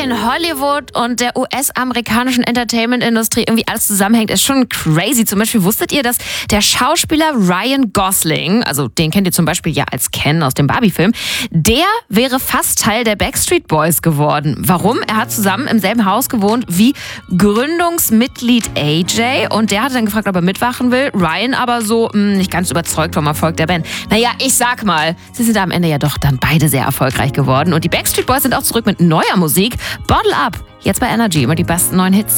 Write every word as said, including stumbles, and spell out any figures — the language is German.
in Hollywood und der U S-amerikanischen Entertainment-Industrie irgendwie alles zusammenhängt, ist schon crazy. Zum Beispiel wusstet ihr, dass der Schauspieler Ryan Gosling, also den kennt ihr zum Beispiel ja als Ken aus dem Barbie-Film, der wäre fast Teil der Backstreet Boys geworden. Warum? Er hat zusammen im selben Haus gewohnt wie Gründungsmitglied A J und der hat dann gefragt, ob er mitwachen will. Ryan aber so mh, nicht ganz überzeugt vom Erfolg der Band. Naja, ich sag mal, sie sind am Ende ja doch dann beide sehr erfolgreich geworden und die Backstreet Boys sind auch zurück mit neuer Musik. Bottle Up, jetzt bei Energy, immer die besten neuen Hits.